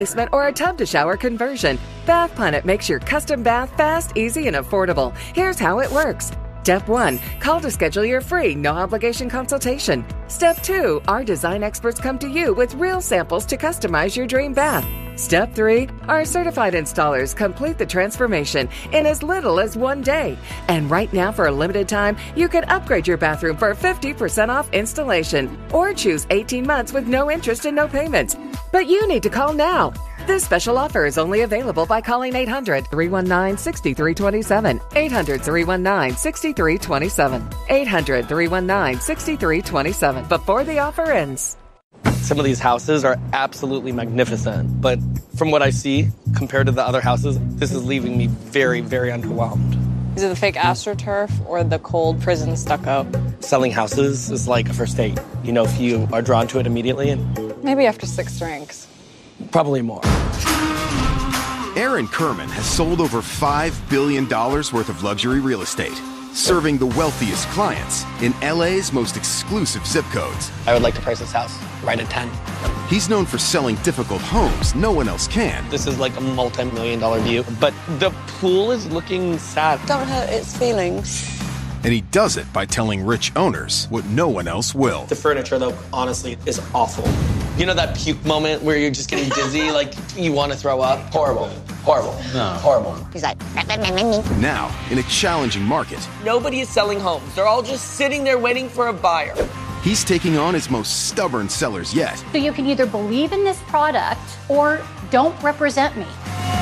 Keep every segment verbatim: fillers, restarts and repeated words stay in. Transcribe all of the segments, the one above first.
or a tub-to-shower conversion, Bath Planet makes your custom bath fast, easy, and affordable. Here's how it works. Step one, call to schedule your free, no-obligation consultation. Step two, our design experts come to you with real samples to customize your dream bath. Step three, our certified installers complete the transformation in as little as one day. And right now, for a limited time, you can upgrade your bathroom for fifty percent off installation or choose eighteen months with no interest and no payments. But you need to call now. This special offer is only available by calling eight hundred, three one nine, six three two seven, eight hundred, three one nine, six three two seven, eight hundred, three one nine, six three two seven before the offer ends. Some of these houses are absolutely magnificent, but from what I see, compared to the other houses, this is leaving me very, very underwhelmed. Is it the fake AstroTurf or the cold prison stucco? Selling houses is like a first date. You know if you are drawn to it immediately, and maybe after six drinks. Probably more. Aaron Kerman has sold over five billion dollars worth of luxury real estate, serving the wealthiest clients in L A's most exclusive zip codes. I would like to price this house right at ten. He's known for selling difficult homes no one else can. This is like a multi-million dollar view, but the pool is looking sad. Don't hurt its feelings. And he does it by telling rich owners what no one else will. The furniture, though, honestly, is awful. You know that puke moment where you're just getting dizzy, like you want to throw up? Horrible. Horrible. No. Horrible. He's like, now, in a challenging market, nobody is selling homes. They're all just sitting there waiting for a buyer. He's taking on his most stubborn sellers yet. So you can either believe in this product or don't represent me.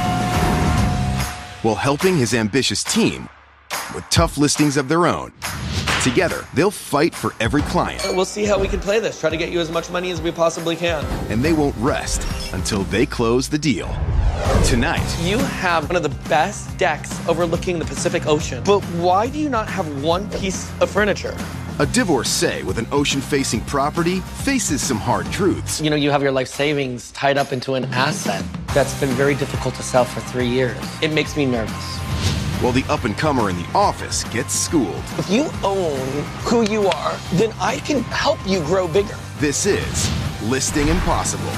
While helping his ambitious team with tough listings of their own. Together, they'll fight for every client. We'll see how we can play this. Try to get you as much money as we possibly can. And they won't rest until they close the deal. Tonight, you have one of the best decks overlooking the Pacific Ocean. But why do you not have one piece of furniture? A divorcee with an ocean-facing property faces some hard truths. You know, you have your life savings tied up into an asset that's been very difficult to sell for three years. It makes me nervous. While the up-and-comer in the office gets schooled. If you own who you are, then I can help you grow bigger. This is Listing Impossible.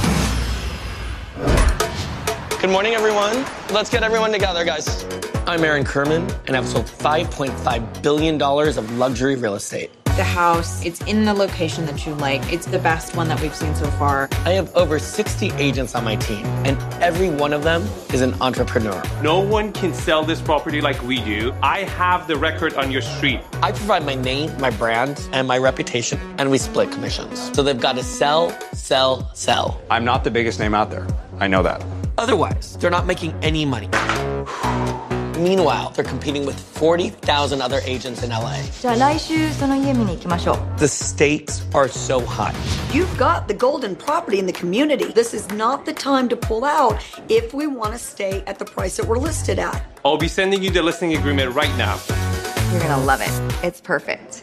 Good morning, everyone. Let's get everyone together, guys. I'm Aaron Kerman, and I've sold five point five billion dollars of luxury real estate. The house, it's in the location that you like. It's the best one that we've seen so far. I have over sixty agents on my team, and every one of them is an entrepreneur. No one can sell this property like we do. I have the record on your street. I provide my name, my brand, and my reputation, and we split commissions. So they've got to sell, sell, sell. I'm not the biggest name out there. I know that. Otherwise, they're not making any money. Meanwhile, they're competing with forty thousand other agents in L A. The stakes are so high. You've got the golden property in the community. This is not the time to pull out if we want to stay at the price that we're listed at. I'll be sending you the listing agreement right now. You're gonna love it. It's perfect.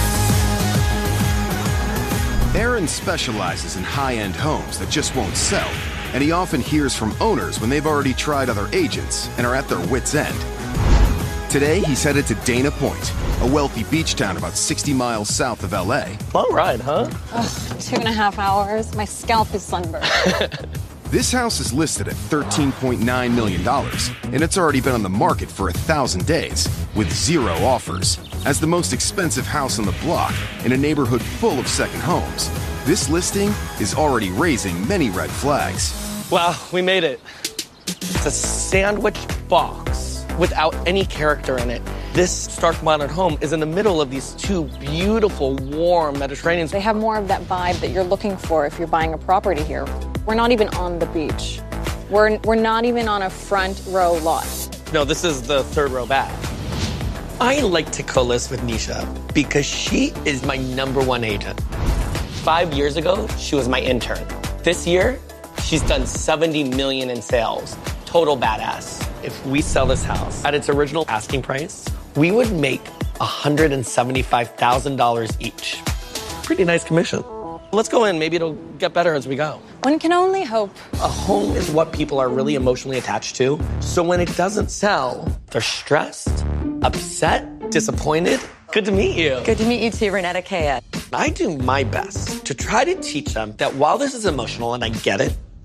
Aaron specializes in high-end homes that just won't sell. And he often hears from owners when they've already tried other agents and are at their wits' end. Today, he's headed to Dana Point, a wealthy beach town about sixty miles south of L A. Long ride, huh? Ugh, two and a half hours. My scalp is sunburned. This house is listed at thirteen point nine million dollars, and it's already been on the market for a thousand days, with zero offers. As the most expensive house on the block in a neighborhood full of second homes, this listing is already raising many red flags. Wow, we made it. It's a sandwich box without any character in it. This stark modern home is in the middle of these two beautiful, warm Mediterraneans. They have more of that vibe that you're looking for if you're buying a property here. We're not even on the beach. We're, we're not even on a front row lot. No, this is the third row back. I like to co-list with Nisha because she is my number one agent. Five years ago, she was my intern. This year, she's done seventy million in sales. Total badass. If we sell this house at its original asking price, we would make one hundred seventy-five thousand dollars each. Pretty nice commission. Let's go in. Maybe it'll get better as we go. One can only hope. A home is what people are really emotionally attached to. So when it doesn't sell, they're stressed, upset, disappointed. Good to meet you. Good to meet you too, Renetta Kea. I do my best to try to teach them that while this is emotional and I get it,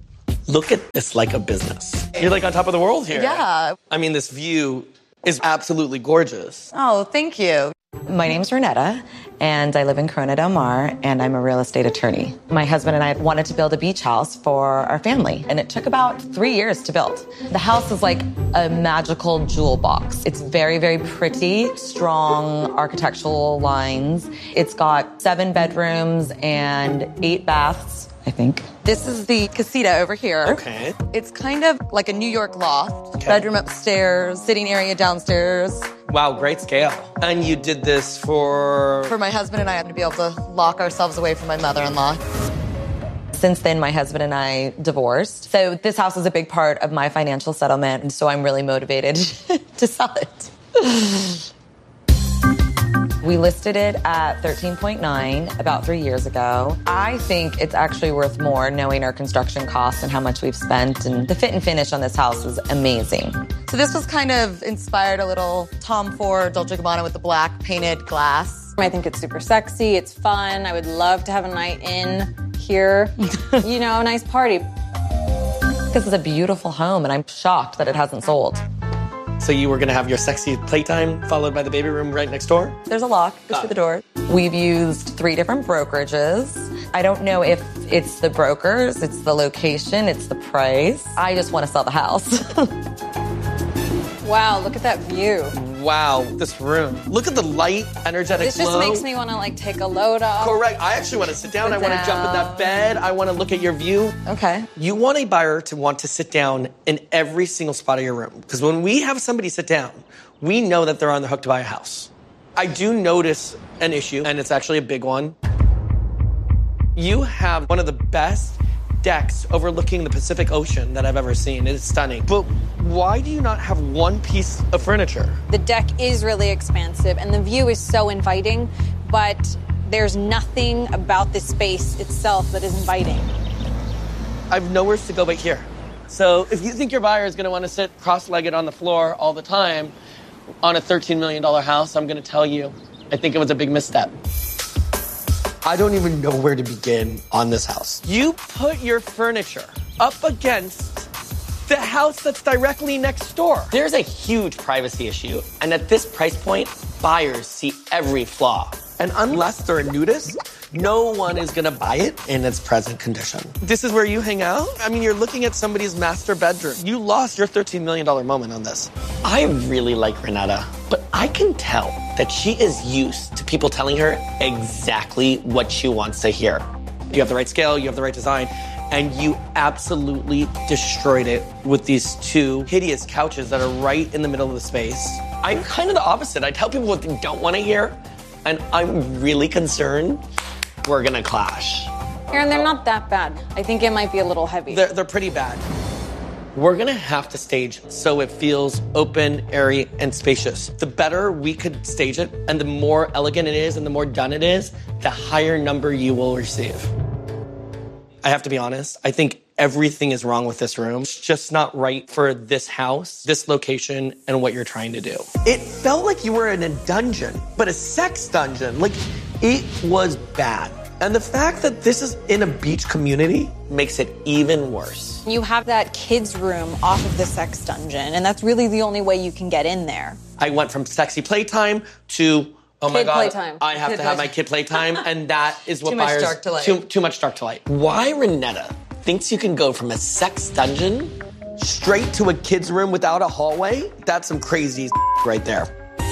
Look at this like a business. You're like on top of the world here. Yeah. I mean, this view is absolutely gorgeous. Oh, thank you. My name's Renetta, and I live in Corona Del Mar, and I'm a real estate attorney. My husband and I wanted to build a beach house for our family, and it took about three years to build. The house is like a magical jewel box. It's very, very pretty, strong architectural lines. It's got seven bedrooms and eight baths, I think. This is the casita over here. Okay. It's kind of like a New York loft. Okay. Bedroom upstairs, sitting area downstairs. Wow, great scale. And you did this for... For my husband and I to be able to lock ourselves away from my mother-in-law. Since then, my husband and I divorced. So this house is a big part of my financial settlement, and so I'm really motivated to sell it. We listed it at thirteen point nine about three years ago. I think it's actually worth more knowing our construction costs and how much we've spent, and the fit and finish on this house is amazing. So this was kind of inspired a little Tom Ford Dolce and Gabbana with the black painted glass. I think it's super sexy, it's fun. I would love to have a night in here. You know, a nice party. This is a beautiful home, and I'm shocked that it hasn't sold. So you were going to have your sexy playtime followed by the baby room right next door? There's a lock, goes through the door. We've used three different brokerages. I don't know if it's the brokers, it's the location, it's the price. I just want to sell the house. Wow, look at that view. Wow, this room. Look at the light, energetic This just glow. makes me want to like take a load off. Correct. I actually want to sit down. Sit I want to jump in that bed. I want to look at your view. Okay. You want a buyer to want to sit down in every single spot of your room. Because when we have somebody sit down, we know that they're on the hook to buy a house. I do notice an issue, and it's actually a big one. You have one of the best decks overlooking the Pacific Ocean that I've ever seen. It's stunning. But why do you not have one piece of furniture? The deck is really expansive and the view is so inviting, but there's nothing about the space itself that is inviting. I've nowhere to go but here. So if you think your buyer is going to want to sit cross-legged on the floor all the time on a thirteen million dollars house, I'm going to tell you, I think it was a big misstep. I don't even know where to begin on this house. You put your furniture up against the house that's directly next door. There's a huge privacy issue, and at this price point, buyers see every flaw. And unless they're a nudist, no one is gonna buy it in its present condition. This is where you hang out? I mean, you're looking at somebody's master bedroom. You lost your thirteen million dollars moment on this. I really like Renetta, but I can tell that she is used to people telling her exactly what she wants to hear. You have the right scale, you have the right design, and you absolutely destroyed it with these two hideous couches that are right in the middle of the space. I'm kind of the opposite. I tell people what they don't want to hear, and I'm really concerned we're gonna clash. Aaron, they're not that bad. I think it might be a little heavy. They're, they're pretty bad. We're gonna have to stage so it feels open, airy, and spacious. The better we could stage it, and the more elegant it is, and the more done it is, the higher number you will receive. I have to be honest, I think everything is wrong with this room. It's just not right for this house, this location, and what you're trying to do. It felt like you were in a dungeon, but a sex dungeon. Like, it was bad. And the fact that this is in a beach community makes it even worse. You have that kids' room off of the sex dungeon, and that's really the only way you can get in there. I went from sexy playtime to, oh my Kid God, playtime. I have Kid to have playtime. my kid playtime, and that is what Too much buyers... dark to light. Too, too much dark to light. Why Renetta thinks you can go from a sex dungeon straight to a kid's room without a hallway? That's some crazy right there.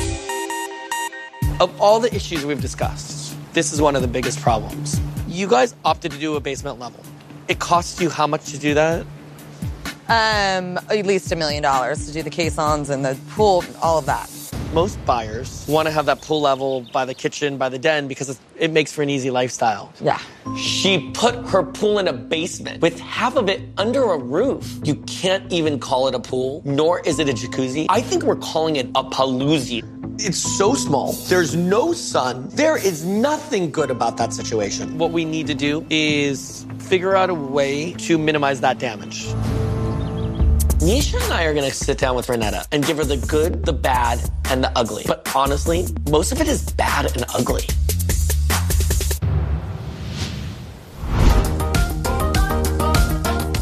Of all the issues we've discussed, this is one of the biggest problems. You guys opted to do a basement level. It costs you how much to do that? Um, at least a million dollars to do the caissons and the pool, all of that. Most buyers want to have that pool level by the kitchen, by the den, because it, it makes for an easy lifestyle. Yeah. She put her pool in a basement with half of it under a roof. You can't even call it a pool, nor is it a jacuzzi. I think we're calling it a paloozie. It's so small. There's no sun. There is nothing good about that situation. What we need to do is figure out a way to minimize that damage. Nisha and I are gonna sit down with Renetta and give her the good, the bad, and the ugly. But honestly, most of it is bad and ugly.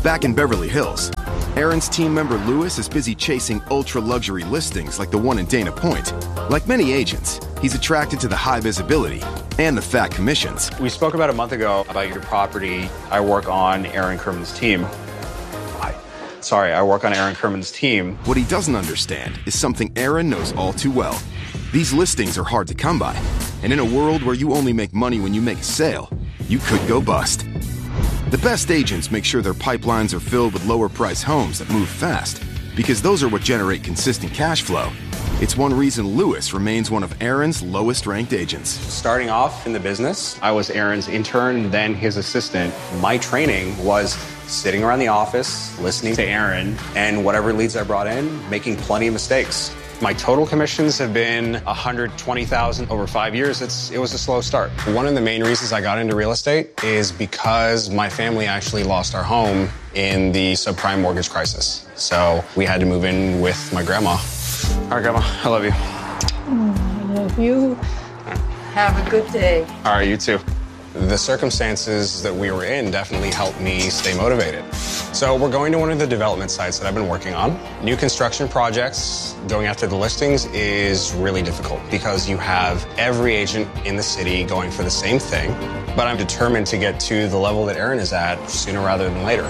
Back in Beverly Hills, Aaron's team member Lewis is busy chasing ultra-luxury listings like the one in Dana Point. Like many agents, he's attracted to the high visibility and the fat commissions. We spoke about a month ago about your property. I work on Aaron Kerman's team. I, sorry, I work on Aaron Kerman's team. What he doesn't understand is something Aaron knows all too well. These listings are hard to come by, and in a world where you only make money when you make a sale, you could go bust. The best agents make sure their pipelines are filled with lower-priced homes that move fast, because those are what generate consistent cash flow. It's one reason Lewis remains one of Aaron's lowest-ranked agents. Starting off in the business, I was Aaron's intern, then his assistant. My training was sitting around the office, listening to Aaron, and whatever leads I brought in, making plenty of mistakes. My total commissions have been one hundred twenty thousand dollars over five years. It's, it was a slow start. One of the main reasons I got into real estate is because my family actually lost our home in the subprime mortgage crisis. So we had to move in with my grandma. All right, Grandma, I love you. Oh, I love you. Have a good day. All right, you too. The circumstances that we were in definitely helped me stay motivated. So we're going to one of the development sites that I've been working on. New construction projects, going after the listings is really difficult because you have every agent in the city going for the same thing. But I'm determined to get to the level that Aaron is at sooner rather than later.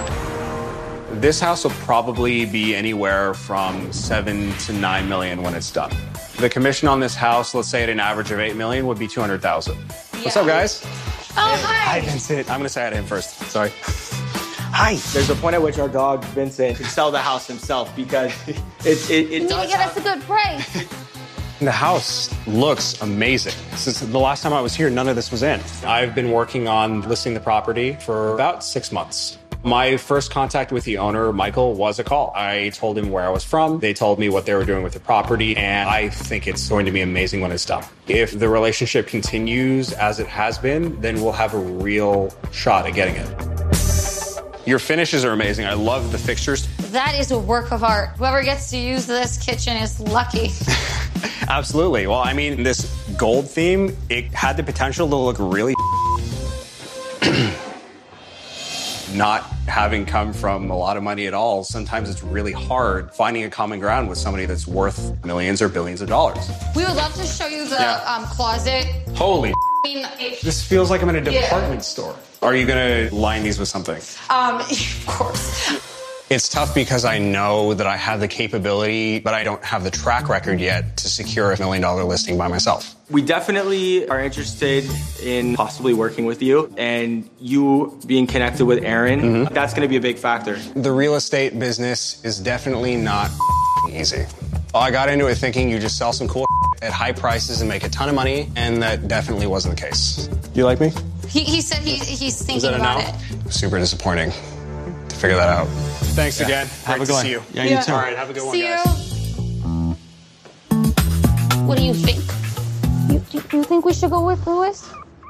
This house will probably be anywhere from seven to nine million when it's done. The commission on this house, let's say at an average of eight million, would be two hundred thousand. Yeah. What's up, guys? Oh, hi. Hi, Vincent. I'm gonna say hi to him first. Sorry. Hi. There's a point at which our dog, Vincent, can sell the house himself because it, it, it You need does to get have... us a good price. The house looks amazing. Since the last time I was here, none of this was in. I've been working on listing the property for about six months. My first contact with the owner, Michael, was a call. I told him where I was from. They told me what they were doing with the property, and I think it's going to be amazing when it's done. If the relationship continues as it has been, then we'll have a real shot at getting it. Your finishes are amazing. I love the fixtures. That is a work of art. Whoever gets to use this kitchen is lucky. Absolutely. Well, I mean, this gold theme, it had the potential to look really not having come from a lot of money at all, sometimes it's really hard finding a common ground with somebody that's worth millions or billions of dollars. We would love to show you the Yeah. um, closet. Holy I mean, it- this feels like I'm in a Yeah. department store. Are you gonna line these with something? um, of course. It's tough because I know that I have the capability, but I don't have the track record yet to secure a million dollar listing by myself. We definitely are interested in possibly working with you, and you being connected with Aaron, mm-hmm. that's going to be a big factor. The real estate business is definitely not easy. I got into it thinking you just sell some cool at high prices and make a ton of money, and that definitely wasn't the case. Do you like me? He, he said he, he's Is thinking that a about no? it. Super disappointing to figure that out. Thanks Yeah. again. Have Great a good to one. see you. Yeah, you Yeah. too. All right, have a good See one, guys. you. What do you think? You, do you think we should go with Lewis?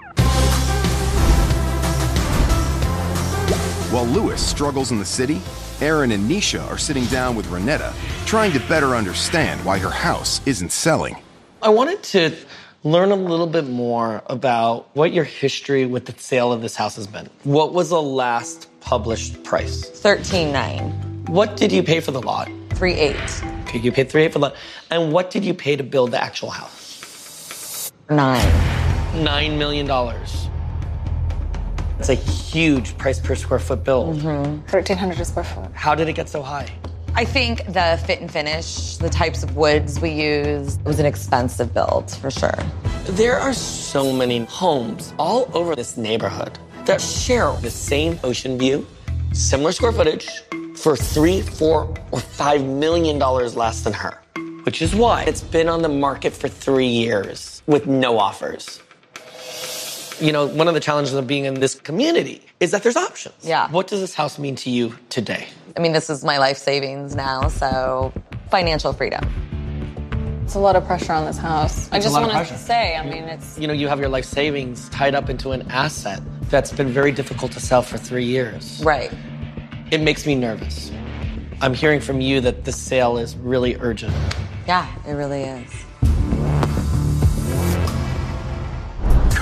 While Lewis struggles in the city, Aaron and Nisha are sitting down with Renetta, trying to better understand why her house isn't selling. I wanted to learn a little bit more about what your history with the sale of this house has been. What was the last published price? thirteen nine. What did you pay for the lot? three eight. Okay, you paid three eight for the lot. And what did you pay to build the actual house? Nine. Nine million dollars. It's a huge price per square foot build. Mm-hmm. thirteen hundred a square foot. How did it get so high? I think the fit and finish, the types of woods we use, it was an expensive build for sure. There are so many homes all over this neighborhood that share the same ocean view, similar square footage, for three, four, or five million dollars less than her. Which is why it's been on the market for three years with no offers. You know, one of the challenges of being in this community is that there's options. Yeah. What does this house mean to you today? I mean, this is my life savings now, so financial freedom. It's a lot of pressure on this house. I It's a just lot of wanted to pressure. say, I mean, it's... You know, you have your life savings tied up into an asset that's been very difficult to sell for three years. Right. It makes me nervous. I'm hearing from you that the sale is really urgent. Yeah, it really is.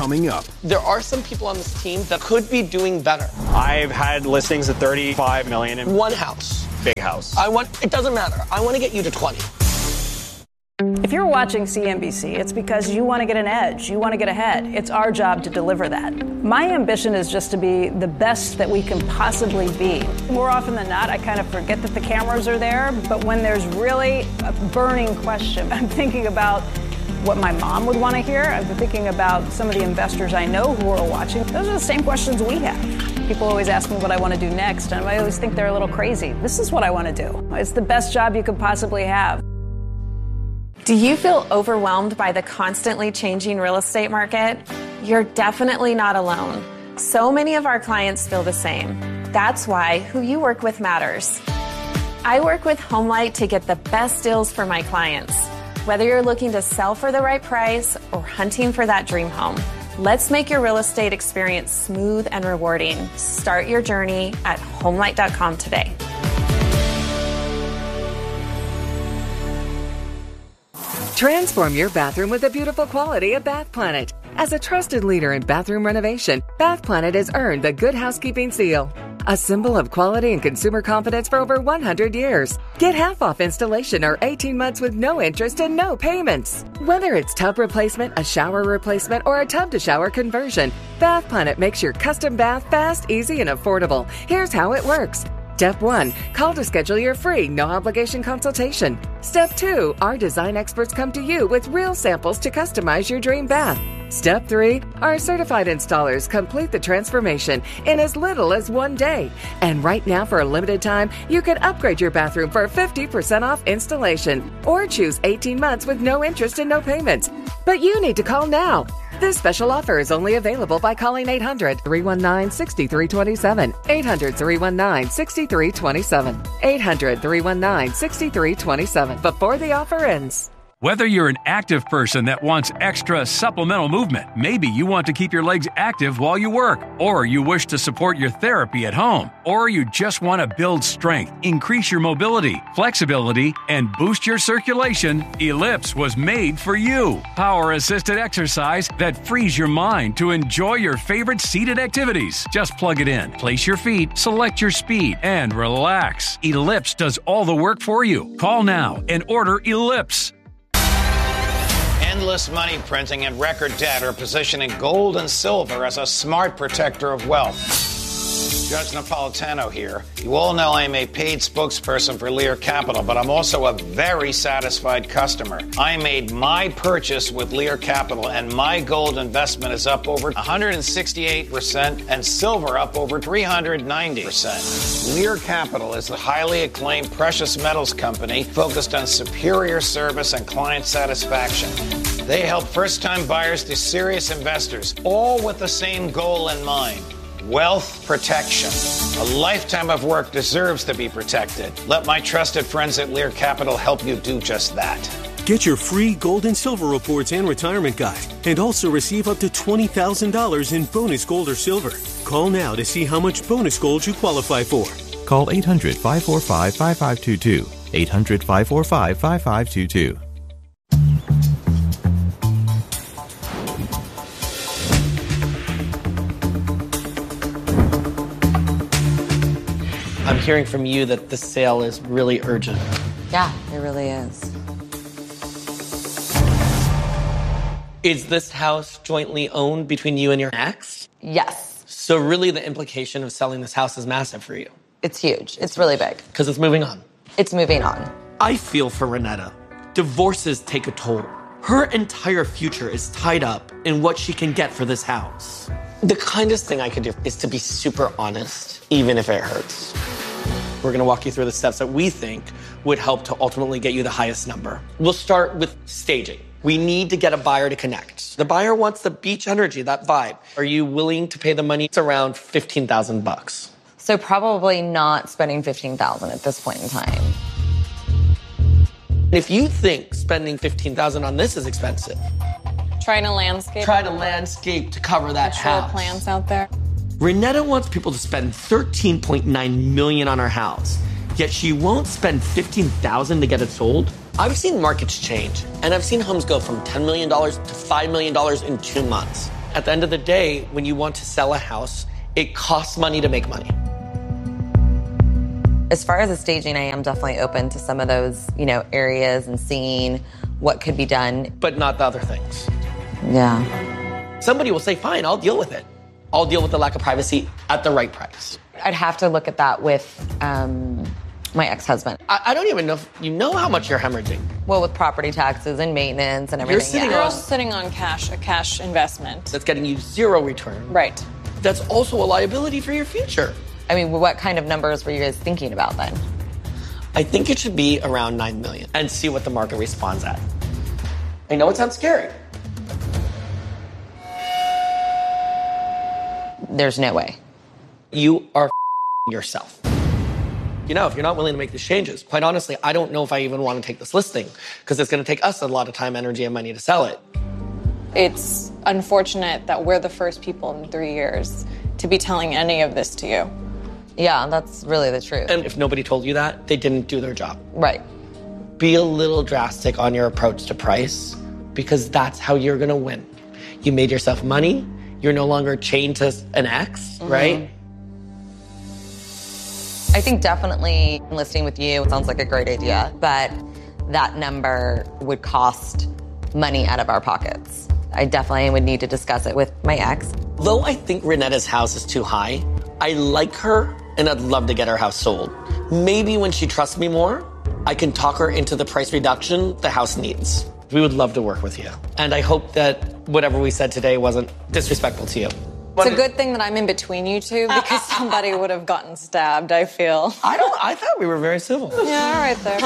coming up. There are some people on this team that could be doing better. I've had listings at thirty-five million in One house. big house. I want, it doesn't matter. I want to get you to twenty. If you're watching C N B C, it's because you want to get an edge. You want to get ahead. It's our job to deliver that. My ambition is just to be the best that we can possibly be. More often than not, I kind of forget that the cameras are there, but when there's really a burning question, I'm thinking about what my mom would want to hear. I've been thinking about some of the investors I know who are watching. Those are the same questions we have. People always ask me what I want to do next, and I always think they're a little crazy. This is what I want to do. It's the best job you could possibly have. Do you feel overwhelmed by the constantly changing real estate market? You're definitely not alone. So many of our clients feel the same. That's why who you work with matters. I work with HomeLight to get the best deals for my clients. Whether you're looking to sell for the right price or hunting for that dream home, let's make your real estate experience smooth and rewarding. Start your journey at homelight dot com today. Transform your bathroom with the beautiful quality of Bath Planet. As a trusted leader in bathroom renovation, Bath Planet has earned the Good Housekeeping seal, a symbol of quality and consumer confidence for over one hundred years. Get half off installation or eighteen months with no interest and no payments. Whether it's tub replacement, a shower replacement, or a tub-to-shower conversion, Bath Planet makes your custom bath fast, easy, and affordable. Here's how it works. Step one, call to schedule your free, no-obligation consultation. Step two, our design experts come to you with real samples to customize your dream bath. Step three, our certified installers complete the transformation in as little as one day. And right now, for a limited time, you can upgrade your bathroom for fifty percent off installation or choose eighteen months with no interest and no payments. But you need to call now. This special offer is only available by calling eight hundred, three one nine, six three two seven, eight hundred, three one nine, six three two seven, eight hundred, three one nine, six three two seven before the offer ends. Whether you're an active person that wants extra supplemental movement, maybe you want to keep your legs active while you work, or you wish to support your therapy at home, or you just want to build strength, increase your mobility, flexibility, and boost your circulation, Ellipse was made for you. Power-assisted exercise that frees your mind to enjoy your favorite seated activities. Just plug it in, place your feet, select your speed, and relax. Ellipse does all the work for you. Call now and order Ellipse. Endless money printing and record debt are positioning gold and silver as a smart protector of wealth. Judge Napolitano here. You all know I'm a paid spokesperson for Lear Capital, but I'm also a very satisfied customer. I made my purchase with Lear Capital, and my gold investment is up over one hundred sixty-eight percent and silver up over three hundred ninety percent. Lear Capital is a highly acclaimed precious metals company focused on superior service and client satisfaction. They help first-time buyers to serious investors, all with the same goal in mind. Wealth protection. A lifetime of work deserves to be protected. Let my trusted friends at Lear Capital help you do just that. Get your free gold and silver reports and retirement guide, and also receive up to twenty thousand dollars in bonus gold or silver. Call now to see how much bonus gold you qualify for. Call eight hundred, five four five, five five two two. eight hundred, five four five, five five two two. I'm hearing from you that the sale is really urgent. Yeah, it really is. Is this house jointly owned between you and your ex? Yes. So really the implication of selling this house is massive for you. It's huge. It's really big. Because it's moving on. It's moving on. I feel for Renetta. Divorces take a toll. Her entire future is tied up in what she can get for this house. The kindest thing I could do is to be super honest, even if it hurts. We're going to walk you through the steps that we think would help to ultimately get you the highest number. We'll start with staging. We need to get a buyer to connect. The buyer wants the beach energy, that vibe. Are you willing to pay the money? It's around fifteen thousand bucks. So probably not spending fifteen thousand at this point in time. If you think spending fifteen thousand on this is expensive, Try to landscape. Try to landscape to cover that Control house. plans out there. Renetta wants people to spend thirteen point nine million dollars on her house, yet she won't spend fifteen thousand dollars to get it sold. I've seen markets change, and I've seen homes go from ten million dollars to five million dollars in two months. At the end of the day, when you want to sell a house, it costs money to make money. As far as the staging, I am definitely open to some of those, you know, areas and seeing what could be done. But not the other things. Yeah. Somebody will say, fine, I'll deal with it. I'll deal with the lack of privacy at the right price. I'd have to look at that with um, my ex-husband. I, I don't even know if you know how much you're hemorrhaging. Well, with property taxes and maintenance and everything. You're sitting yeah. You're also sitting on cash, a cash investment. That's getting you zero return. Right. That's also a liability for your future. I mean, what kind of numbers were you guys thinking about then? I think it should be around nine million and see what the market responds at. I know it sounds scary. There's no way. You are yourself. You know, if you're not willing to make these changes, quite honestly, I don't know if I even want to take this listing because it's going to take us a lot of time, energy, and money to sell it. It's unfortunate that we're the first people in three years to be telling any of this to you. Yeah, that's really the truth. And if nobody told you that, they didn't do their job. Right. Be a little drastic on your approach to price because that's how you're going to win. You made yourself money. You're no longer chained to an ex, mm-hmm. right? I think definitely listing with you sounds like a great idea, but that number would cost money out of our pockets. I definitely would need to discuss it with my ex. Though I think Renetta's house is too high, I like her and I'd love to get her house sold. Maybe when she trusts me more, I can talk her into the price reduction the house needs. We would love to work with you. And I hope that whatever we said today wasn't disrespectful to you. It's a good thing that I'm in between you two because somebody would have gotten stabbed, I feel. I don't, I thought we were very civil. Yeah, all right there.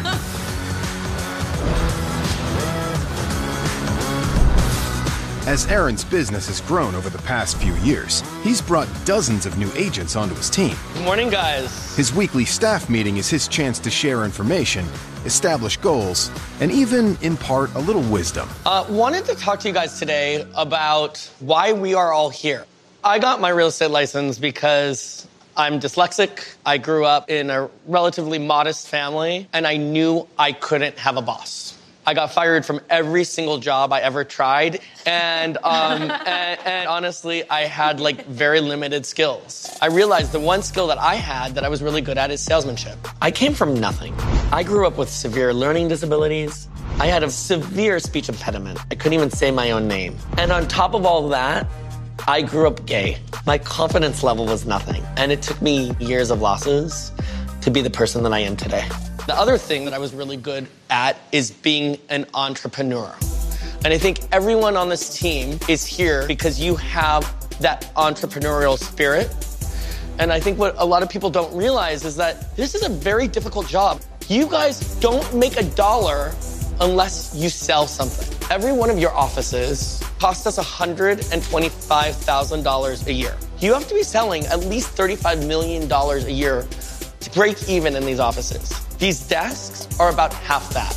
As Aaron's business has grown over the past few years, he's brought dozens of new agents onto his team. Good morning, guys. His weekly staff meeting is his chance to share information, establish goals, and even impart a little wisdom. Uh, wanted to talk to you guys today about why we are all here. I got my real estate license because I'm dyslexic. I grew up in a relatively modest family, and I knew I couldn't have a boss. I got fired from every single job I ever tried, and, um, and, and honestly, I had like very limited skills. I realized the one skill that I had that I was really good at is salesmanship. I came from nothing. I grew up with severe learning disabilities. I had a severe speech impediment. I couldn't even say my own name. And on top of all that, I grew up gay. My confidence level was nothing, and it took me years of losses to be the person that I am today. The other thing that I was really good at is being an entrepreneur. And I think everyone on this team is here because you have that entrepreneurial spirit. And I think what a lot of people don't realize is that this is a very difficult job. You guys don't make a dollar unless you sell something. Every one of your offices costs us one hundred twenty-five thousand dollars a year. You have to be selling at least thirty-five million dollars a year to break even in these offices. These desks are about half that.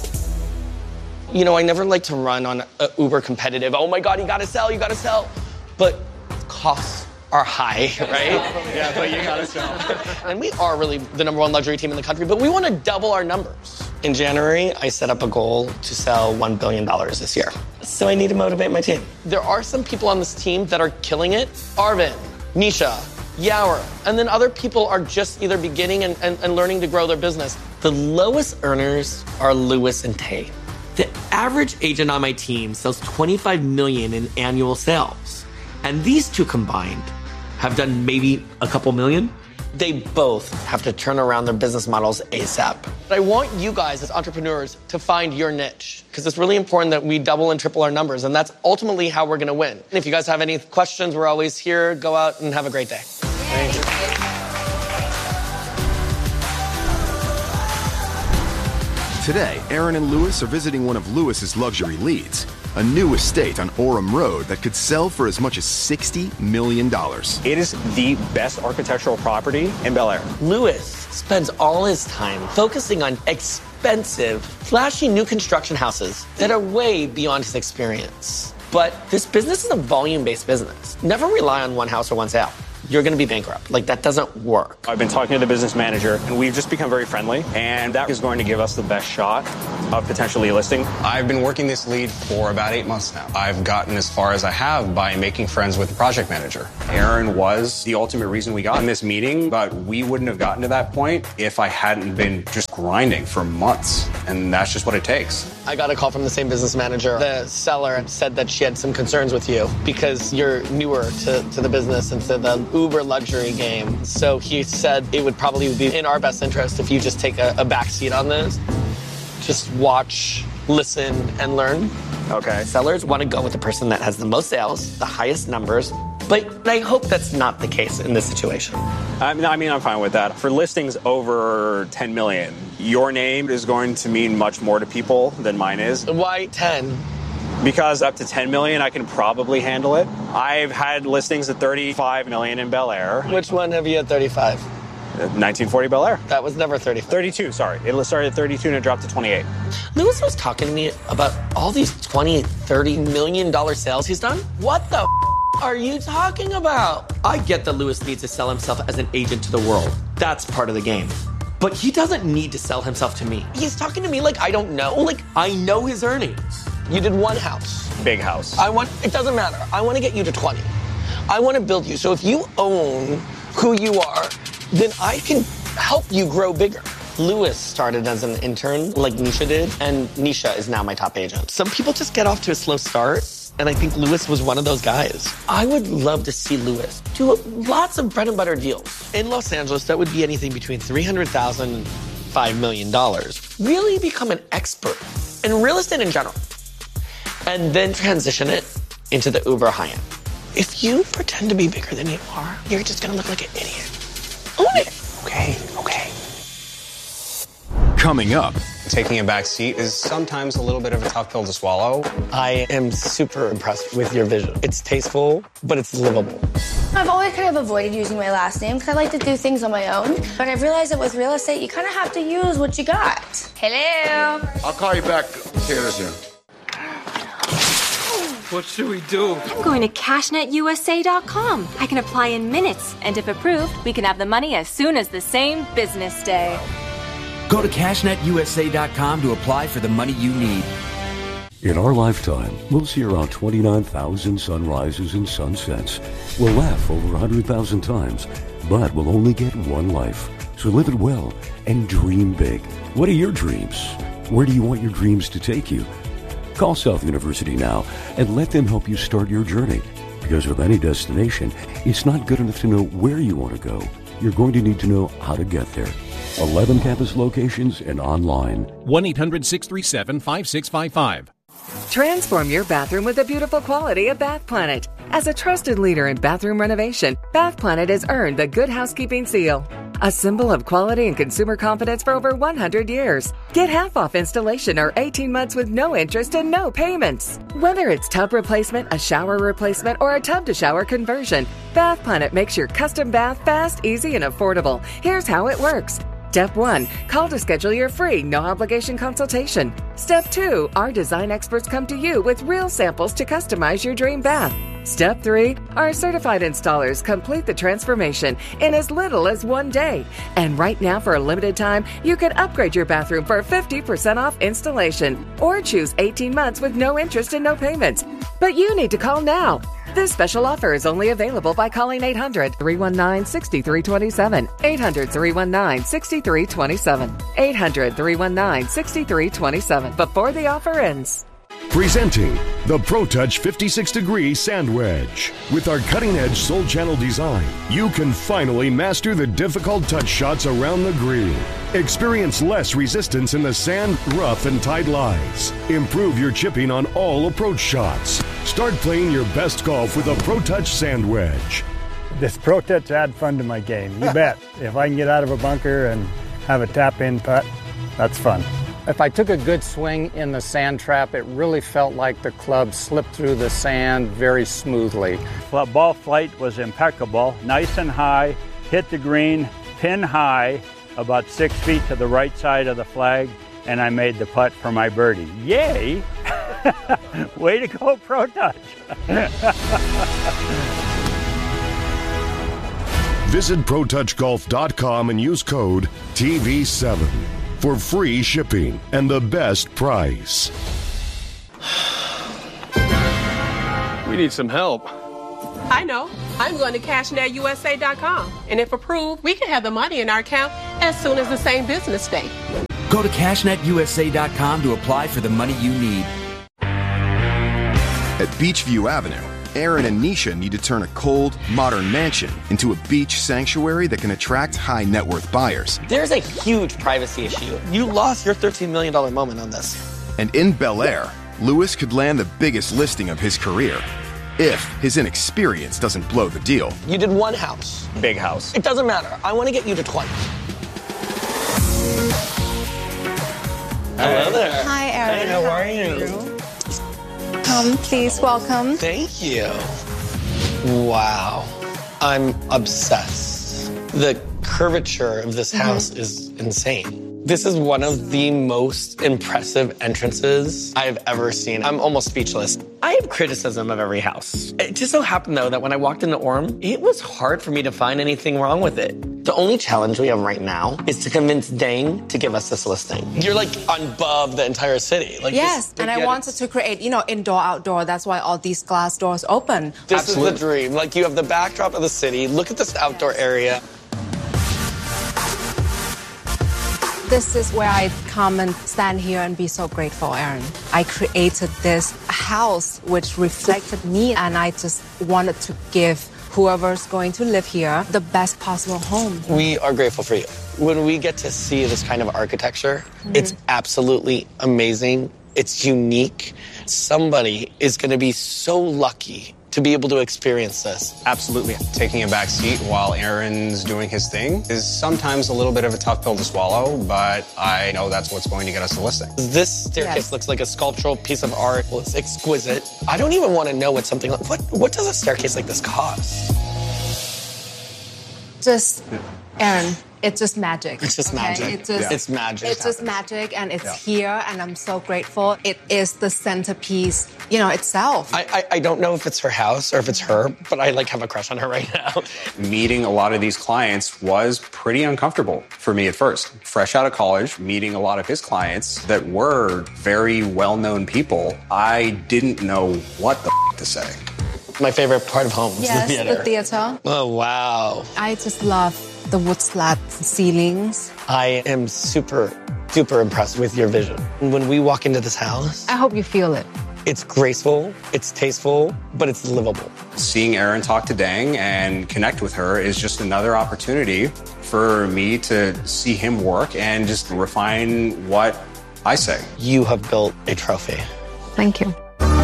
You know, I never like to run on a uber competitive, oh my God, you gotta sell, you gotta sell. But costs are high, right? Yeah, but you gotta sell. And we are really the number one luxury team in the country, but we wanna double our numbers. In January, I set up a goal to sell one billion dollars this year. So I need to motivate my team. There are some people on this team that are killing it. Arvin, Nisha, Yawer, and then other people are just either beginning and, and, and learning to grow their business. The lowest earners are Lewis and Tay. The average agent on my team sells twenty-five million dollars in annual sales. And these two combined have done maybe a couple million. They both have to turn around their business models ASAP. But I want you guys as entrepreneurs to find your niche because it's really important that we double and triple our numbers, and that's ultimately how we're gonna win. And if you guys have any questions, we're always here. Go out and have a great day. Thank you. Today, Aaron and Lewis are visiting one of Lewis's luxury leads, a new estate on Orem Road that could sell for as much as sixty million dollars. It is the best architectural property in Bel Air. Lewis spends all his time focusing on expensive, flashy new construction houses that are way beyond his experience. But this business is a volume-based business. Never rely on one house or one sale. you're going to be bankrupt. Like, that doesn't work. I've been talking to the business manager, and we've just become very friendly, and that is going to give us the best shot of potentially listing. I've been working this lead for about eight months now. I've gotten as far as I have by making friends with the project manager. Aaron was the ultimate reason we got in this meeting, but we wouldn't have gotten to that point if I hadn't been just grinding for months, and that's just what it takes. I got a call from the same business manager. The seller said that she had some concerns with you because you're newer to, to the business and to the Uber luxury game. So he said it would probably be in our best interest if you just take a, a back seat on this. Just watch, listen, and learn. Okay. Sellers want to go with the person that has the most sales, the highest numbers, but I hope that's not the case in this situation. I mean, I mean, I'm fine with that. For listings over ten million, your name is going to mean much more to people than mine is. Why ten? Because up to ten million, I can probably handle it. I've had listings at thirty-five million in Bel Air. Which one have you at thirty-five? nineteen forty Bel Air. That was never thirty. thirty-two, sorry. It started at thirty-two and it dropped to twenty-eight. Lewis was talking to me about all these twenty, thirty million dollar sales he's done. What the f- are you talking about? I get that Lewis needs to sell himself as an agent to the world. That's part of the game. But he doesn't need to sell himself to me. He's talking to me like I don't know. Like, I know his earnings. You did one house. Big house. I want, it doesn't matter. I want to get you to twenty. I want to build you. So if you own who you are, then I can help you grow bigger. Lewis started as an intern like Nisha did, and Nisha is now my top agent. Some people just get off to a slow start, and I think Lewis was one of those guys. I would love to see Lewis do lots of bread and butter deals. In Los Angeles, that would be anything between three hundred thousand dollars and five million dollars. Really become an expert in real estate in general, and then transition it into the uber high-end. If you pretend to be bigger than you are, you're just gonna look like an idiot. Own it. Okay, okay. Coming up. Taking a back seat is sometimes a little bit of a tough pill to swallow. I am super impressed with your vision. It's tasteful, but it's livable. I've always kind of avoided using my last name because I like to do things on my own. But I've realized that with real estate, you kind of have to use what you got. Hello. I'll call you back. Here, soon. What should we do? I'm going to cash net U S A dot com. I can apply in minutes, and if approved, we can have the money as soon as the same business day. Go to cash net U S A dot com to apply for the money you need. In our lifetime, we'll see around twenty-nine thousand sunrises and sunsets. We'll laugh over one hundred thousand times, but we'll only get one life. So live it well and dream big. What are your dreams? Where do you want your dreams to take you? Call South University now and let them help you start your journey. Because with any destination, it's not good enough to know where you want to go. You're going to need to know how to get there. eleven campus locations and online. one eight hundred six three seven five six five five. Transform your bathroom with the beautiful quality of Bath Planet. As a trusted leader in bathroom renovation, Bath Planet has earned the Good Housekeeping seal, a symbol of quality and consumer confidence for over one hundred years. Get half off installation or eighteen months with no interest and no payments. Whether it's tub replacement, a shower replacement, or a tub-to-shower conversion, Bath Planet makes your custom bath fast, easy, and affordable. Here's how it works. Step one, call to schedule your free, no-obligation consultation. Step two, our design experts come to you with real samples to customize your dream bath. Step three, our certified installers complete the transformation in as little as one day. And right now, for a limited time, you can upgrade your bathroom for fifty percent off installation or choose eighteen months with no interest and no payments. But you need to call now. This special offer is only available by calling eight hundred, three one nine, six three two seven, eight hundred, three one nine, six three two seven, eight hundred, three one nine, six three two seven before the offer ends. Presenting the ProTouch fifty-six degree Sand Wedge. With our cutting-edge Soul Channel design, you can finally master the difficult touch shots around the green. Experience less resistance in the sand, rough, and tight lies. Improve your chipping on all approach shots. Start playing your best golf with a ProTouch Sand Wedge. This ProTouch add fun to my game, you bet. If I can get out of a bunker and have a tap-in putt, that's fun. If I took a good swing in the sand trap, it really felt like the club slipped through the sand very smoothly. Ball flight was impeccable, nice and high, hit the green, pin high, about six feet to the right side of the flag, and I made the putt for my birdie. Yay! Way to go, ProTouch! Visit pro touch golf dot com and use code T V seven for free shipping and the best price. We need some help. I know. I'm going to cash net U S A dot com. And if approved, we can have the money in our account as soon as the same business day. Go to cash net U S A dot com to apply for the money you need. At Beachview Avenue, Aaron and Nisha need to turn a cold, modern mansion into a beach sanctuary that can attract high net worth buyers. There's a huge privacy issue. You lost your thirteen million dollars moment on this. And in Bel Air, Lewis could land the biggest listing of his career if his inexperience doesn't blow the deal. You did one house. Big house. It doesn't matter. I want to get you to twenty. Hello there. Hi, Aaron. Hey, how are you? Come, please, welcome. Thank you. Wow. I'm obsessed. The curvature of this house mm-hmm. is insane. This is one of the most impressive entrances I've ever seen. I'm almost speechless. I have criticism of every house. It just so happened, though, that when I walked into Orem, it was hard for me to find anything wrong with it. The only challenge we have right now is to convince Dang to give us this listing. You're like above the entire city. Like yes, this, and I wanted to create, you know, indoor, outdoor. That's why all these glass doors open. This Absolutely. is the dream. Like, you have the backdrop of the city. Look at this outdoor area. This is where I come and stand here and be so grateful, Aaron. I created this house which reflected me, and I just wanted to give whoever's going to live here the best possible home. We are grateful for you. When we get to see this kind of architecture, mm-hmm. it's absolutely amazing. It's unique. Somebody is going to be so lucky to be able to experience this. Absolutely. Taking a back seat while Aaron's doing his thing is sometimes a little bit of a tough pill to swallow, but I know that's what's going to get us the listing. This staircase yes. looks like a sculptural piece of art. Well, it's exquisite. I don't even want to know what something like, what, what does a staircase like this cost? Just, Aaron, it's just magic. It's just okay? magic. It's, just, yeah. it's magic. It's just magic, and it's yeah. here, and I'm so grateful. It is the centerpiece, you know, itself. I, I, I don't know if it's her house or if it's her, but I like have a crush on her right now. Meeting a lot of these clients was pretty uncomfortable for me at first. Fresh out of college, meeting a lot of his clients that were very well-known people, I didn't know what the f- to say. My favorite part of home is yes, the theater. the theater. Oh, wow. I just love the wood slat ceilings. I am super, duper impressed with your vision. When we walk into this house, I hope you feel it. It's graceful, it's tasteful, but it's livable. Seeing Aaron talk to Dang and connect with her is just another opportunity for me to see him work and just refine what I say. You have built a trophy. Thank you.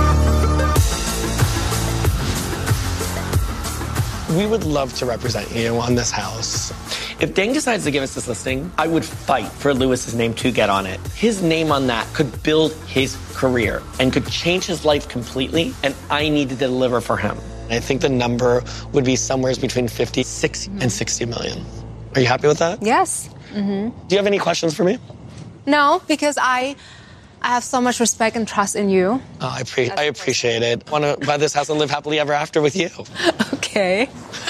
We would love to represent you on this house. If Dang decides to give us this listing, I would fight for Lewis's name to get on it. His name on that could build his career and could change his life completely, and I need to deliver for him. I think the number would be somewhere between fifty, sixty, and sixty million. Are you happy with that? Yes. Mm-hmm. Do you have any questions for me? No, because I... I have so much respect and trust in you. Oh, I, pre- I appreciate it. I want to buy this house and live happily ever after with you. Okay.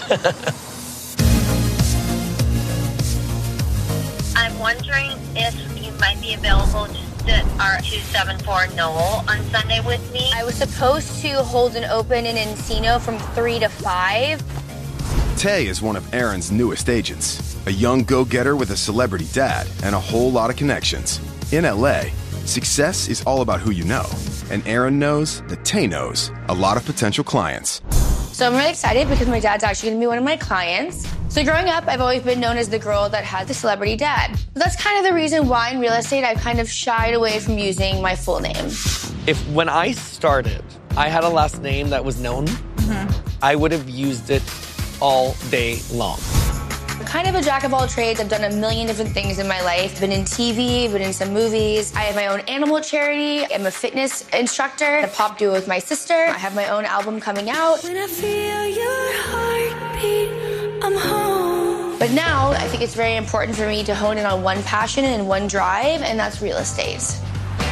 I'm wondering if you might be available to sit our two seven four Noel on Sunday with me. I was supposed to hold an open in Encino from three to five. Tay is one of Aaron's newest agents, a young go-getter with a celebrity dad and a whole lot of connections. In L A, success is all about who you know, and Aaron knows that Tay knows a lot of potential clients. So I'm really excited because my dad's actually going to be one of my clients. So growing up, I've always been known as the girl that had the celebrity dad. That's kind of the reason why in real estate I've kind of shied away from using my full name. If when I started, I had a last name that was known, mm-hmm. I would have used it all day long. I'm kind of a jack of all trades. I've done a million different things in my life. Been in T V, been in some movies. I have my own animal charity. I'm a fitness instructor, a pop duo with my sister. I have my own album coming out. When I feel your heartbeat, I'm home. But now I think it's very important for me to hone in on one passion and one drive, and that's real estate.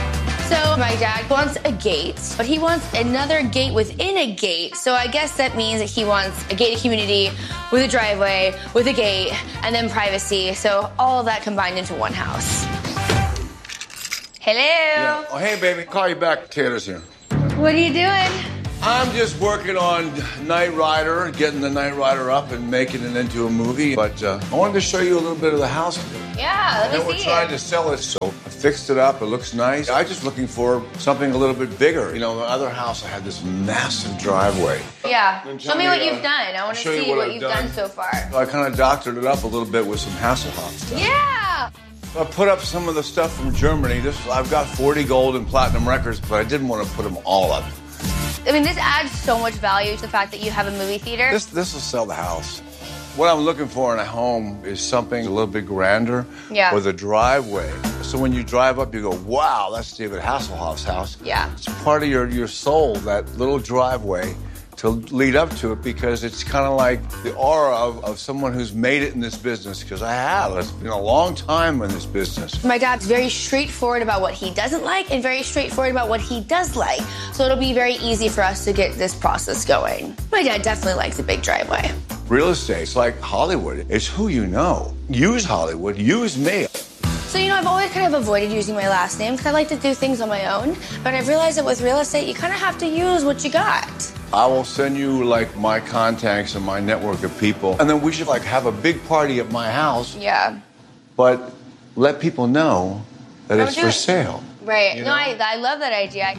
So my dad wants a gate, but he wants another gate within a gate. So I guess that means that he wants a gated community with a driveway, with a gate, and then privacy. So all of that combined into one house. Hello. Yeah. Oh, hey, baby. Call you back. Taylor's here. What are you doing? I'm just working on Knight Rider, getting the Knight Rider up and making it into a movie. But uh, I wanted to show you a little bit of the house. Yeah, let me and see we're trying it. to sell it, so I fixed it up. It looks nice. I'm just looking for something a little bit bigger. You know, the other house, I had this massive driveway. Yeah. Then Show tell me me, what uh, you've done. I want to show you see what what I've you've done. done so far. So I kind of doctored it up a little bit with some Hasselhoff stuff. Yeah. I put up some of the stuff from Germany. This I've got forty gold and platinum records, but I didn't want to put them all up. I mean, this adds so much value to the fact that you have a movie theater. This this will sell the house. What I'm looking for in a home is something a little bit grander Yeah. with a driveway. So when you drive up, you go, wow, that's David Hasselhoff's house. Yeah. It's part of your, your soul, that little driveway to lead up to it, because it's kind of like the aura of, of someone who's made it in this business, because I have. It's been a long time in this business. My dad's very straightforward about what he doesn't like and very straightforward about what he does like. So it'll be very easy for us to get this process going. My dad definitely likes a big driveway. Real estate's like Hollywood. It's who you know. Use Hollywood. Use me. So, you know, I've always kind of avoided using my last name because I like to do things on my own. But I've realized that with real estate, you kind of have to use what you got. I will send you like my contacts and my network of people, and then we should like have a big party at my house. Yeah. But let people know that Don't it's do for it. sale. Right. You No, know? I, I love that idea.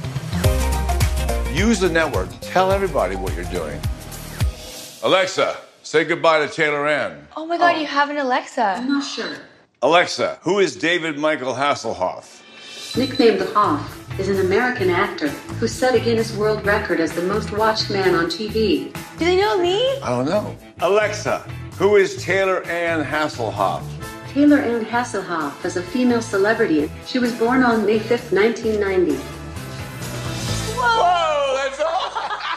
Use the network. Tell everybody what you're doing. Alexa, say goodbye to Taylor Ann. Oh my God, you have an Alexa. I'm not sure. Alexa, who is David Michael Hasselhoff? Nicknamed the Hoff, is an American actor who set a Guinness World Record as the most watched man on T V. Do they know me? I don't know. Alexa, who is Taylor Ann Hasselhoff? Taylor Ann Hasselhoff is a female celebrity. She was born on May fifth, nineteen ninety. Whoa, that's all.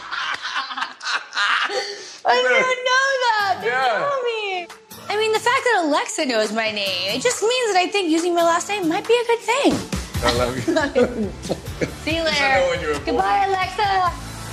I didn't know that. They Yeah. know me. I mean, the fact that Alexa knows my name, it just means that I think using my last name might be a good thing. I love you. See you later. I know when you're a boy. Goodbye, Alexa.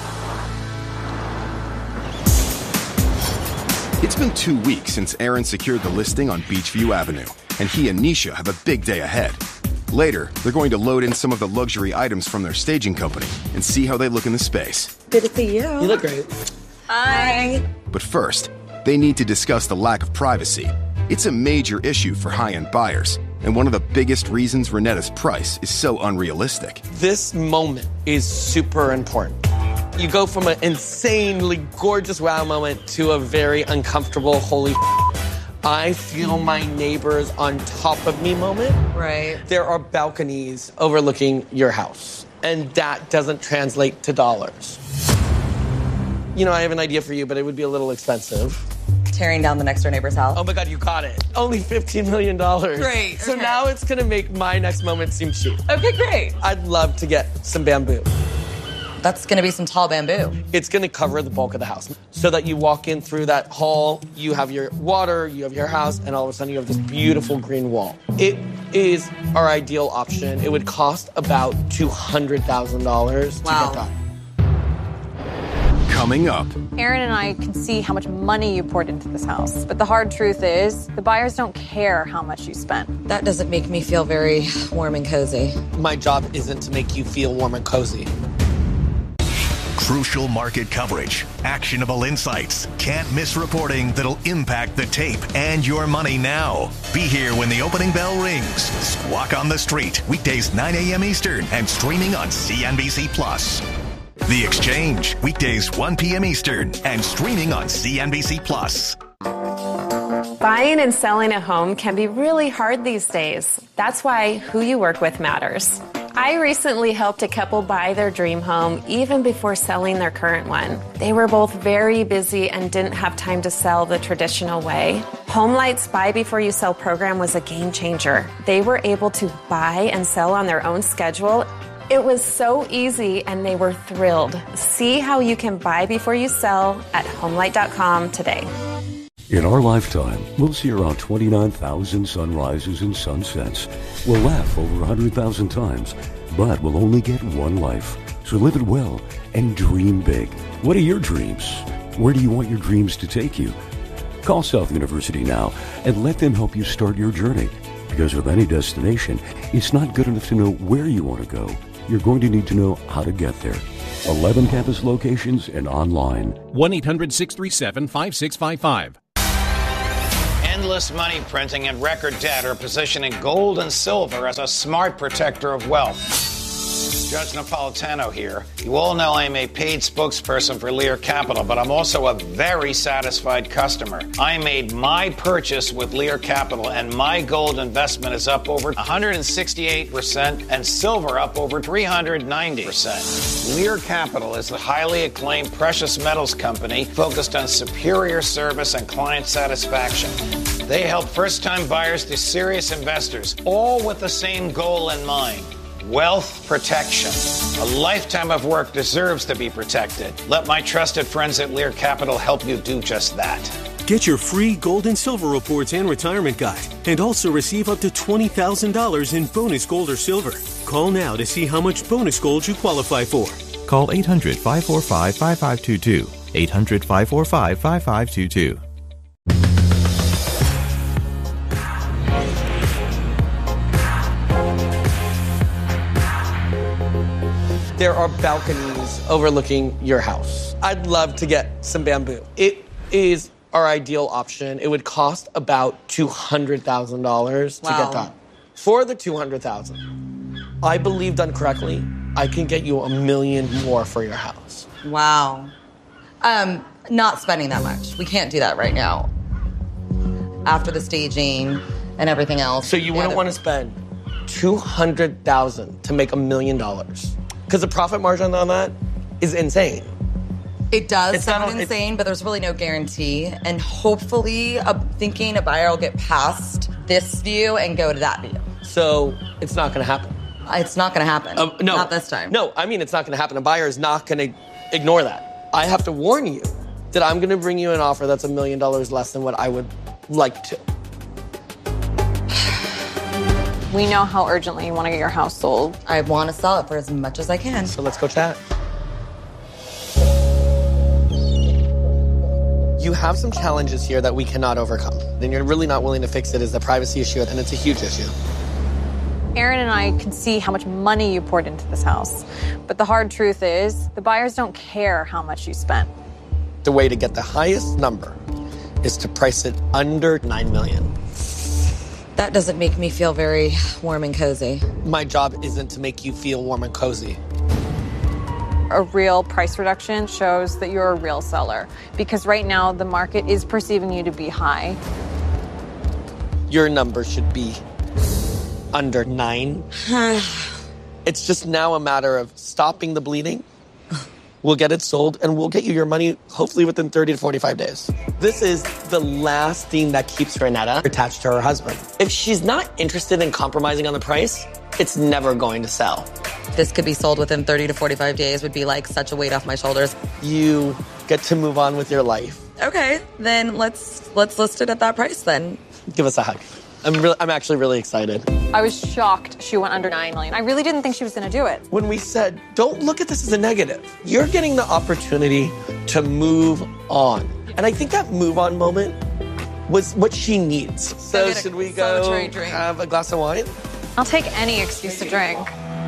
It's been two weeks since Aaron secured the listing on Beachview Avenue, and he and Nisha have a big day ahead. Later, they're going to load in some of the luxury items from their staging company and see how they look in the space. Good to see you. You look great. Hi. But first, they need to discuss the lack of privacy. It's a major issue for high-end buyers, and one of the biggest reasons Renetta's price is so unrealistic. This moment is super important. You go from an insanely gorgeous wow moment to a very uncomfortable holy I feel my neighbors on top of me moment. Right. There are balconies overlooking your house, and that doesn't translate to dollars. You know, I have an idea for you, but it would be a little expensive. Tearing down the next door neighbor's house. Oh my God, you got it. Only fifteen million dollars. Great, So okay. now it's gonna make my next moment seem cheap. Okay, great. I'd love to get some bamboo. That's gonna be some tall bamboo. It's gonna cover the bulk of the house so that you walk in through that hall, you have your water, you have your house, and all of a sudden you have this beautiful green wall. It is our ideal option. It would cost about two hundred thousand dollars to Wow. get done. Coming up, Aaron and I can see how much money you poured into this house. But the hard truth is, the buyers don't care how much you spent. That doesn't make me feel very warm and cozy. My job isn't to make you feel warm and cozy. Crucial market coverage, actionable insights, can't miss reporting that'll impact the tape and your money now. Be here when the opening bell rings. Squawk on the Street, weekdays nine a.m. Eastern and streaming on C N B C Plus. The Exchange, weekdays one p.m. Eastern and streaming on C N B C Plus. Buying and selling a home can be really hard these days. That's why who you work with matters. I recently helped a couple buy their dream home even before selling their current one. They were both very busy and didn't have time to sell the traditional way. HomeLight's Buy Before You Sell program was a game changer. They were able to buy and sell on their own schedule. It was so easy and they were thrilled. See how you can buy before you sell at homelight dot com today. In our lifetime, we'll see around twenty-nine thousand sunrises and sunsets. We'll laugh over one hundred thousand times, but we'll only get one life. So live it well and dream big. What are your dreams? Where do you want your dreams to take you? Call South University now and let them help you start your journey. Because with any destination, it's not good enough to know where you want to go. You're going to need to know how to get there. eleven campus locations and online. one eight hundred six three seven five six five five. Endless money printing and record debt are positioning gold and silver as a smart protector of wealth. Judge Napolitano here. You all know I'm a paid spokesperson for Lear Capital, but I'm also a very satisfied customer. I made my purchase with Lear Capital, and my gold investment is up over one hundred sixty-eight percent and silver up over three hundred ninety percent. Lear Capital is a highly acclaimed precious metals company focused on superior service and client satisfaction. They help first-time buyers to serious investors, all with the same goal in mind. Wealth protection. A lifetime of work deserves to be protected. Let my trusted friends at Lear Capital help you do just that. Get your free gold and silver reports and retirement guide, and also receive up to twenty thousand dollars in bonus gold or silver. Call now to see how much bonus gold you qualify for. Call eight hundred, five four five, five five two two. eight hundred, five four five, five five two two. There are balconies overlooking your house. I'd love to get some bamboo. It is our ideal option. It would cost about two hundred thousand dollars to Wow. get done. For the two hundred thousand dollars, I believe done correctly, I can get you a million more for your house. Wow. Um, not spending that much. We can't do that right now. After the staging and everything else. So you wouldn't other- want to spend two hundred thousand dollars to make a million dollars. Because the profit margin on that is insane. It does It's sound not- it's- insane, but there's really no guarantee. And hopefully, I'm thinking a buyer will get past this view and go to that view. So it's not going to happen. It's not going to happen. Um, no. Not this time. No, I mean, it's not going to happen. A buyer is not going to ignore that. I have to warn you that I'm going to bring you an offer that's a million dollars less than what I would like to. We know how urgently you want to get your house sold. I want to sell it for as much as I can. So let's go chat. You have some challenges here that we cannot overcome. And you're really not willing to fix it as a privacy issue, and it's a huge issue. Aaron and I can see how much money you poured into this house. But the hard truth is, the buyers don't care how much you spent. The way to get the highest number is to price it under nine million dollars. That doesn't make me feel very warm and cozy. My job isn't to make you feel warm and cozy. A real price reduction shows that you're a real seller. Because right now, the market is perceiving you to be high. Your number should be under nine. It's just now a matter of stopping the bleeding. We'll get it sold, and we'll get you your money hopefully within thirty to forty-five days. This is the last thing that keeps Renetta attached to her husband. If she's not interested in compromising on the price, it's never going to sell. This could be sold within thirty to forty-five days would be like such a weight off my shoulders. You get to move on with your life. Okay, then let's let's list it at that price then. Give us a hug. I'm really, I'm actually really excited. I was shocked she went under nine million. I really didn't think she was going to do it. When we said, don't look at this as a negative, you're getting the opportunity to move on. And I think that move on moment was what she needs. So get a should we go celebratory drink. have a glass of wine? I'll take any excuse to drink.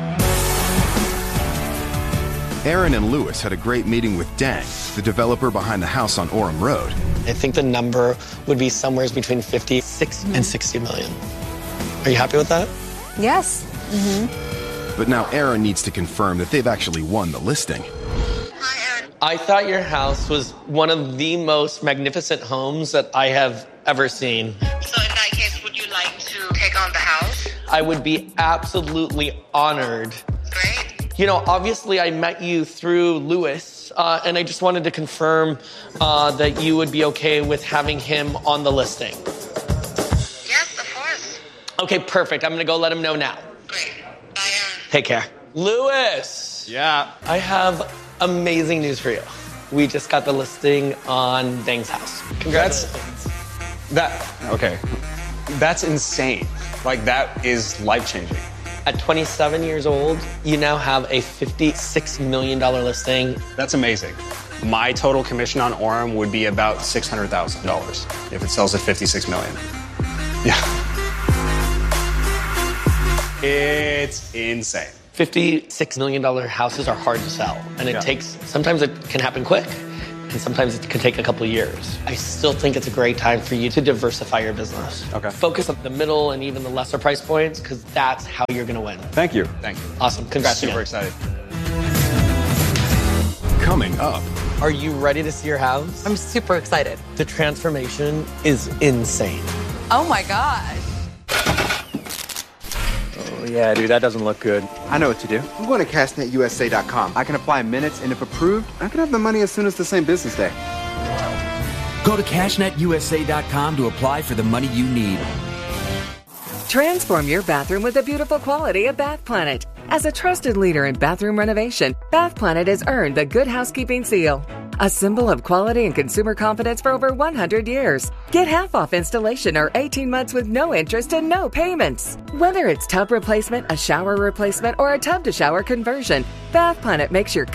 Aaron and Lewis had a great meeting with Dang, the developer behind the house on Orem Road. I think the number would be somewhere between fifty-six and sixty million. Are you happy with that? Yes. Mm-hmm. But now Aaron needs to confirm that they've actually won the listing. I thought your house was one of the most magnificent homes that I have ever seen. So in that case, would you like to take on the house? I would be absolutely honored. Great. You know, obviously I met you through Lewis, uh, and I just wanted to confirm uh, that you would be okay with having him on the listing. Yes, of course. Okay, perfect. I'm gonna go let him know now. Great. Bye, Aaron. Take care. Lewis! Yeah? I have amazing news for you. We just got the listing on Dang's house. Congratulations. That, okay. That's insane. Like, that is life-changing. At twenty-seven years old, you now have a fifty-six million dollars listing. That's amazing. My total commission on Orem would be about six hundred thousand dollars if it sells at fifty-six million dollars. Yeah. It's insane. fifty-six million dollars houses are hard to sell, and it Yeah. takes, sometimes it can happen quick, and sometimes it can take a couple of years. I still think it's a great time for you to diversify your business. Okay. Focus on the middle and even the lesser price points, because that's how you're going to win. Thank you. Thank you. Awesome. Congrats Super again. excited. Coming up. Are you ready to see your house? I'm super excited. The transformation is insane. Oh my gosh. Oh, yeah, dude, that doesn't look good. I know what to do. I'm going to cash net U S A dot com. I can apply in minutes, and if approved, I can have the money as soon as the same business day. Go to cash net U S A dot com to apply for the money you need. Transform your bathroom with the beautiful quality of Bath Planet. As a trusted leader in bathroom renovation, Bath Planet has earned the Good Housekeeping seal, a symbol of quality and consumer confidence for over one hundred years. Get half off installation or eighteen months with no interest and no payments. Whether it's tub replacement, a shower replacement, or a tub to shower conversion, Bath Planet makes your